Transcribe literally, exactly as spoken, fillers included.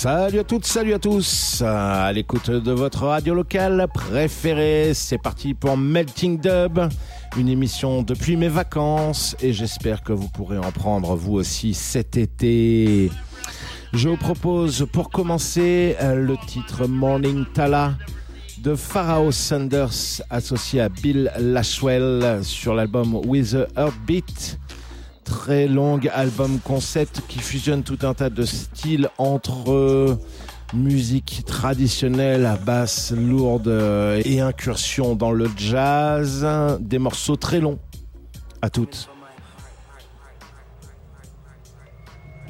Salut à toutes, salut à tous, à l'écoute de votre radio locale préférée. C'est parti pour Melting Dub, une émission depuis mes vacances et j'espère que vous pourrez en prendre vous aussi cet été. Je vous propose pour commencer le titre Morning Tala de Pharaoh Sanders associé à Bill Laswell sur l'album With a Heartbeat. Très long album concept qui fusionne tout un tas de styles entre euh, musique traditionnelle à basse lourde euh, et incursion dans le jazz. Des morceaux très longs. À toutes.